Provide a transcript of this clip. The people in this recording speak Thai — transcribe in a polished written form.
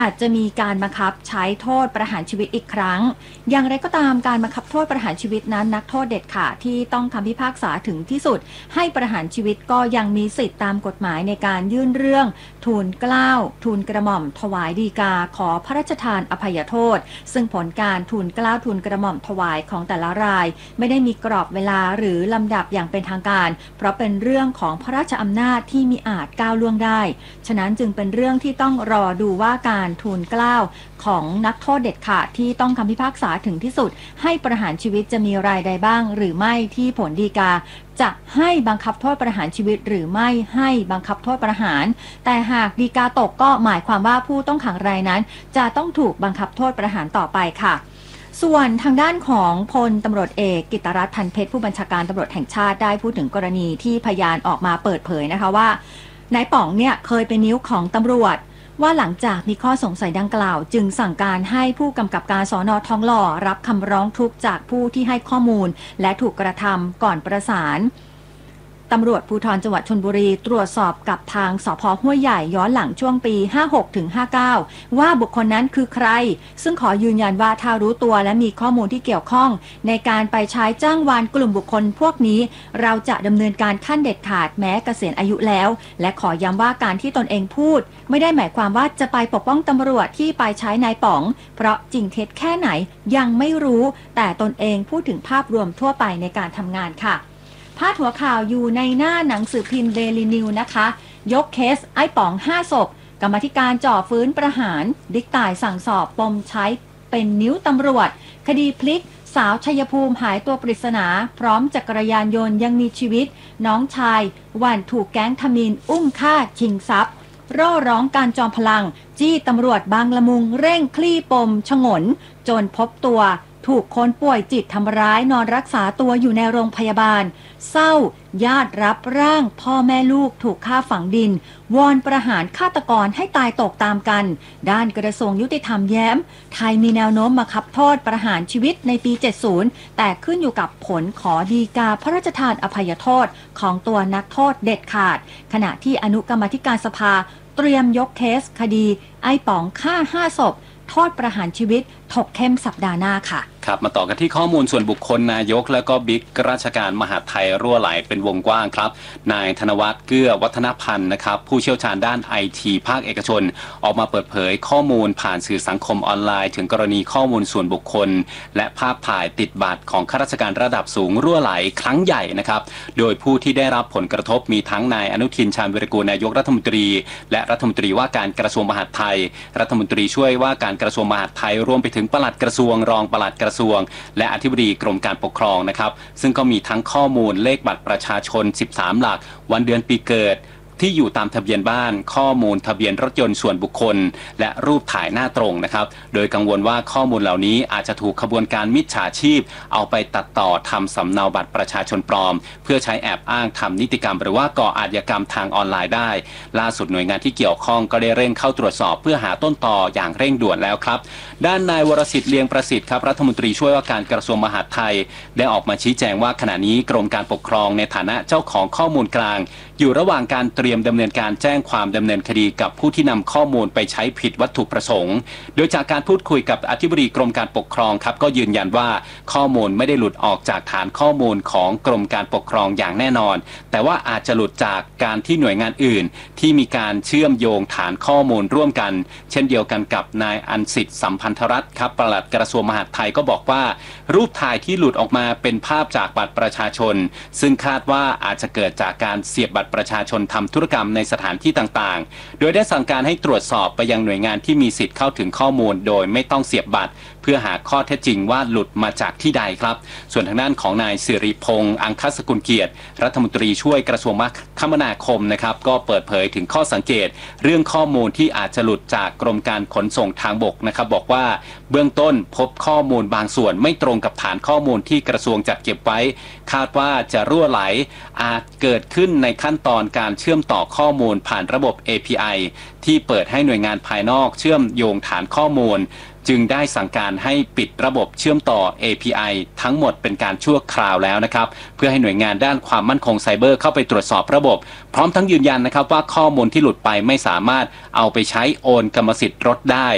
อาจจะมีการบังคับใช้โทษประหารชีวิตอีกครั้งอย่างไรก็ตามการบังคับโทษประหารชีวิตนั้นนักโทษเด็ดขาดที่ต้องคำพิพากษาถึงที่สุดให้ประหารชีวิตก็ยังมีสิทธิตามกฎหมายในการยื่นเรื่องทูลเกล้าทูลกระหม่อมถวายฎีกาขอพระราชทานอภัยโทษซึ่งผลการทูลเกล้าทูลกระหม่อมถวายของแต่ละรายไม่ได้มีกรอบเวลาหรือลำดับอย่างเป็นทางการเพราะเป็นเรื่องของพระราชอำนาจที่มิอาจก้าวล่วงได้ฉะนั้นจึงเป็นเรื่องที่ต้องรอดูว่าการทูลเกล้าของนักโทษเด็ดขาดที่ต้องคำพิพากษาถึงที่สุดให้ประหารชีวิตจะมีรายใดบ้างหรือไม่ที่ผลฎีกาจะให้บังคับโทษประหารชีวิตหรือไม่ให้บังคับโทษประหารแต่หากฎีกาตกก็หมายความว่าผู้ต้องขังรายนั้นจะต้องถูกบังคับโทษประหารต่อไปค่ะส่วนทางด้านของพลตำรวจเอกกิตติรัตน์ พันเพชรผู้บัญชาการตำรวจแห่งชาติได้พูดถึงกรณีที่พยานออกมาเปิดเผยนะคะว่านายป๋องเนี่ยเคยเป็นนิ้วของตำรวจว่าหลังจากมีข้อสงสัยดังกล่าวจึงสั่งการให้ผู้กำกับการสน.ทองหล่อรับคำร้องทุกข์จากผู้ที่ให้ข้อมูลและถูกกระทำก่อนประสานตำรวจภูธรจังหวัดชลบุรีตรวจสอบกับทางสภ.ห้วยใหญ่ย้อนหลังช่วงปี 56-59 ว่าบุคคลนั้นคือใครซึ่งขอยืนยันว่าถ้ารู้ตัวและมีข้อมูลที่เกี่ยวข้องในการไปใช้จ้างวานกลุ่มบุคคลพวกนี้เราจะดำเนินการขั้นเด็ดขาดแม้เกษียณอายุแล้วและขอย้ำว่าการที่ตนเองพูดไม่ได้หมายความว่าจะไปปกป้องตำรวจที่ไปใช้นายป๋องเพราะจริงเท็จแค่ไหนยังไม่รู้แต่ตนเองพูดถึงภาพรวมทั่วไปในการทำงานค่ะพาดหัวข่าวอยู่ในหน้าหนังสือพิมพ์เดลินิวนะคะยกเคสไอ้ป๋อง5ศพกรรมาธิการจ่อฟื้นประหารบิ๊กต่ายสั่งสอบปมใช้เป็นนิ้วตำรวจคดีพลิกสาวชัยภูมิหายตัวปริศนาพร้อมจักรยานยนต์ยังมีชีวิตน้องชายหว่านถูกแก๊งทมิฬอุ้มฆ่าชิงทรัพย์ร่อร้องการจอมพลังจี้ตำรวจบางละมุงเร่งคลี่ปมฉงนจนพบตัวถูกคนป่วยจิตทำร้ายนอนรักษาตัวอยู่ในโรงพยาบาลเศร้าญาติรับร่างพ่อแม่ลูกถูกฆ่าฝังดินวอนประหารฆาตกรให้ตายตกตามกันด้านกระทรวงยุติธรรมแย้มไทยมีแนวโน้มบังคับโทษประหารชีวิตในปี 70 แต่ขึ้นอยู่กับผลขอฎีกาพระราชทานอภัยโทษของตัวนักโทษเด็ดขาดขณะที่อนุกรรมาธิการสภาเตรียมยกเคสคดีไอ้ป๋องฆ่า5ศพโทษประหารชีวิตถกเข้มสัปดาห์หน้าค่ะครับมาต่อกันที่ข้อมูลส่วนบุคคลนายกและก็บิ๊กราชการมหาดไทยรั่วไหลเป็นวงกว้างครับนายธนวัฒน์เกื้อวัฒนพันธ์นะครับผู้เชี่ยวชาญด้านไอทีภาคเอกชนออกมาเปิดเผยข้อมูลผ่านสื่อสังคมออนไลน์ถึงกรณีข้อมูลส่วนบุคคลและภาพถ่ายติดบัตรของข้าราชการระดับสูงรั่วไหลครั้งใหญ่นะครับโดยผู้ที่ได้รับผลกระทบมีทั้งนายอนุทินชาญวิรากูลนายกรัฐมนตรีและรัฐมนตรีว่าการกระทรวงมหาดไทยรัฐมนตรีช่วยว่าการกระทรวงมหาดไทยรวมไปถึงปลัดกระทรวงรองปลัดกระทรวงและอธิบดีกรมการปกครองนะครับซึ่งก็มีทั้งข้อมูลเลขบัตรประชาชน13หลักวันเดือนปีเกิดที่อยู่ตามทะเบียนบ้านข้อมูลทะเบียนรถยนต์ส่วนบุคคลและรูปถ่ายหน้าตรงนะครับโดยกังวลว่าข้อมูลเหล่านี้อาจจะถูกขบวนการมิจฉาชีพเอาไปตัดต่อทำสำเนาบัตรประชาชนปลอมเพื่อใช้แอบอ้างทำนิติกรรมหรือว่าก่ออาชญากรรมทางออนไลน์ได้ล่าสุดหน่วยงานที่เกี่ยวข้องก็ได้เร่งเข้าตรวจสอบเพื่อหาต้นตออย่างเร่งด่วนแล้วครับด้านนายวรสิทธิ์เลียงประสิทธิ์ครับรัฐมนตรีช่วยว่าการกระทรวงมหาดไทยได้ออกมาชี้แจงว่าขณะนี้กรมการปกครองในฐานะเจ้าของข้อมูลกลางอยู่ระหว่างการเตรียมดำเนินการแจ้งความดำเนินคดีกับผู้ที่นำข้อมูลไปใช้ผิดวัตถุประสงค์โดยจากการพูดคุยกับอธิบดีกรมการปกครองครับก็ยืนยันว่าข้อมูลไม่ได้หลุดออกจากฐานข้อมูลของกรมการปกครองอย่างแน่นอนแต่ว่าอาจจะหลุดจากการที่หน่วยงานอื่นที่มีการเชื่อมโยงฐานข้อมูลร่วมกันเช่นเดียวกันกับนายอันสิทธิ์สัมพันธรัตน์ครับปลัดกระทรวงมหาดไทยก็บอกว่ารูปถ่ายที่หลุดออกมาเป็นภาพจากบัตรประชาชนซึ่งคาดว่าอาจจะเกิดจากการเสียบบัตรประชาชนทำธุรกรรมในสถานที่ต่างๆโดยได้สั่งการให้ตรวจสอบไปยังหน่วยงานที่มีสิทธิ์เข้าถึงข้อมูลโดยไม่ต้องเสียบบัตรเพื่อหาข้อเท็จจริงว่าหลุดมาจากที่ใดครับส่วนทางด้านของนายสิริพงษ์อังคสกุลเกียรติรัฐมนตรีช่วยกระทรวงคมนาคมนะครับก็เปิดเผยถึงข้อสังเกตเรื่องข้อมูลที่อาจจะหลุดจากกรมการขนส่งทางบกนะครับบอกว่าเบื้องต้นพบข้อมูลบางส่วนไม่ตรงกับฐานข้อมูลที่กระทรวงจัดเก็บไว้คาดว่าจะรั่วไหลอาจเกิดขึ้นในขั้นตอนการเชื่อมต่อข้อมูลผ่านระบบ API ที่เปิดให้หน่วยงานภายนอกเชื่อมโยงฐานข้อมูลจึงได้สั่งการให้ปิดระบบเชื่อมต่อ API ทั้งหมดเป็นการชั่วคราวแล้วนะครับเพื่อให้หน่วยงานด้านความมั่นคงไซเบอร์เข้าไปตรวจสอบระบบพร้อมทั้งยืนยันนะครับว่าข้อมูลที่หลุดไปไม่สามารถเอาไปใช้โอนกรรมสิทธิ์รถได้